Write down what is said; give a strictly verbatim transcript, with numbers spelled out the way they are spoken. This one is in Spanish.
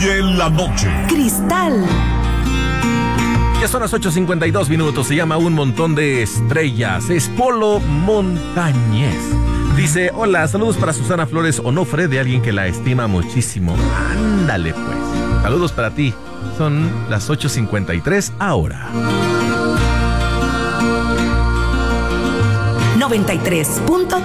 Y en la noche. Cristal. Ya son las ocho cincuenta y dos minutos. Se llama Un Montón de Estrellas. Es Polo Montañez. Dice, hola, saludos para Susana Flores Onofre, de alguien que la estima muchísimo. Ándale pues. Saludos para ti. Son las ocho cincuenta y tres ahora. noventa y tres punto